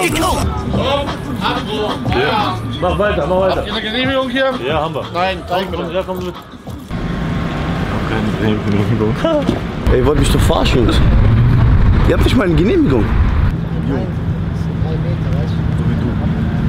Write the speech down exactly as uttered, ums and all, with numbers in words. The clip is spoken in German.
Genehmigung! Ja. Mach weiter, mach weiter. Habt ihr eine Genehmigung hier? Ja, haben wir. Nein, zeig Komm, mir. ja, komm mit. Keine Genehmigung. Ey, ihr wollt mich doch verarschen, Jungs. Ihr habt nicht mal eine Genehmigung. Nein, drei Meter, weißt du?